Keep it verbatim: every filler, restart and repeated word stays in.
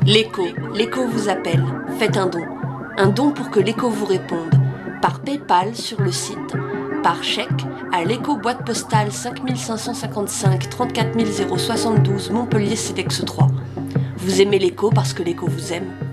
L'écho, l'écho vous appelle, faites un don. Un don pour que l'écho vous réponde. Par Paypal sur le site, par chèque à l'écho boîte postale cinq cinq cent cinquante-cinq trente-quatre mille soixante-douze Montpellier C E D E X trois. Vous aimez l'écho parce que l'écho vous aime.